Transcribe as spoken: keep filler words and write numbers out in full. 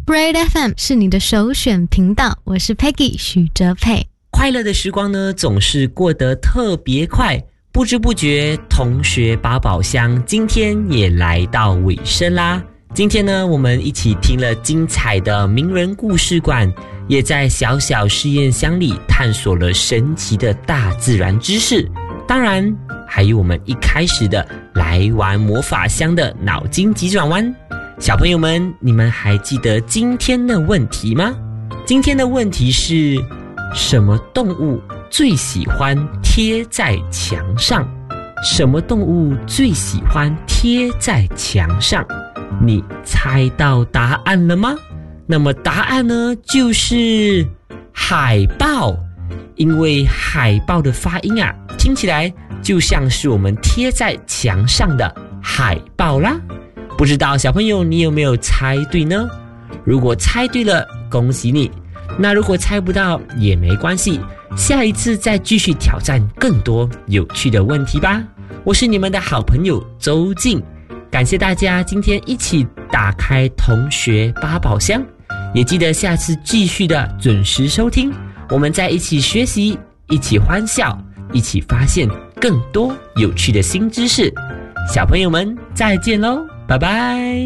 Bright F M 是你的首选频道，我是 Peggy 许哲佩。 快乐的时光呢，总是过得特别快，不知不觉同学八宝箱今天也来到尾声啦。今天呢，我们一起听了精彩的名人故事馆，也在小小实验箱里探索了神奇的大自然知识，当然还有我们一开始的来玩魔法箱的脑筋急转弯。小朋友们，你们还记得今天的问题吗？今天的问题是，什么动物最喜欢贴在墙上？什么动物最喜欢贴在墙上？你猜到答案了吗？那么答案呢，就是海豹。因为海豹的发音啊，听起来就像是我们贴在墙上的海报啦。不知道小朋友你有没有猜对呢？如果猜对了，恭喜你。那如果猜不到也没关系，下一次再继续挑战更多有趣的问题吧。我是你们的好朋友周静，感谢大家今天一起打开同学八宝箱，也记得下次继续的准时收听，我们再一起学习，一起欢笑，一起发现更多有趣的新知识。小朋友们再见咯，拜拜。